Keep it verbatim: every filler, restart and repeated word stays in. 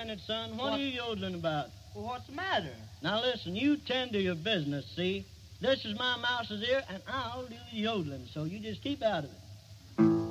minute, son. What, What? are you yodeling about? Well, what's the matter? Now, listen, you tend to your business, see? This is my mouse's ear, and I'll do the yodeling, so you just keep out of it.